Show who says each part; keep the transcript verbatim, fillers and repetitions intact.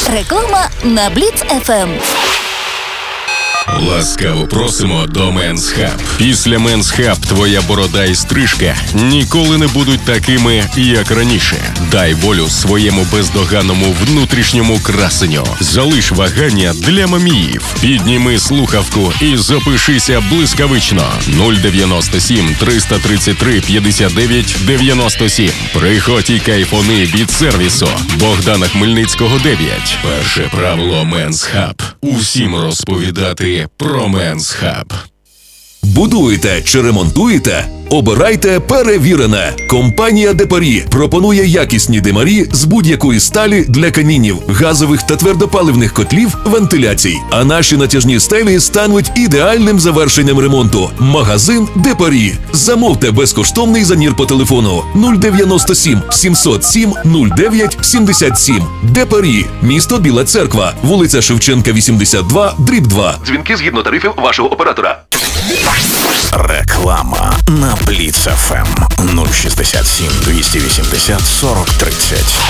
Speaker 1: Реклама на Бліц еф ем.
Speaker 2: Ласкаво просимо до Men's Hub. Після Men's Hub твоя борода і стрижка ніколи не будуть такими, як раніше. Дай волю своєму бездоганному внутрішньому красенню. Залиш вагання для маміїв. Підніми слухавку і запишися блискавично. нуль дев'яносто сім триста тридцять три п'ятдесят дев'ять дев'яносто сім. Приходь і кайфони від сервісу Богдана Хмельницького дев'ять. Перше правило Men's Hub. Усім розповідати про Men's Hub.
Speaker 3: Будуєте чи ремонтуєте? Обирайте перевірене. Компанія Депарі пропонує якісні димарі з будь-якої сталі для камінів, газових та твердопаливних котлів, вентиляцій. А наші натяжні стелі стануть ідеальним завершенням ремонту. Магазин Депарі. Замовте безкоштовний замір по телефону нуль дев'яносто сім сімсот сім нуль дев'ять сімдесят сім. Депарі. Місто Біла Церква. Вулиця Шевченка, вісімдесят два, дріб два. Дзвінки згідно тарифів вашого оператора.
Speaker 4: Реклама на Бліц еф ем нуль шістдесят сім двісті вісімдесят сорок тридцять.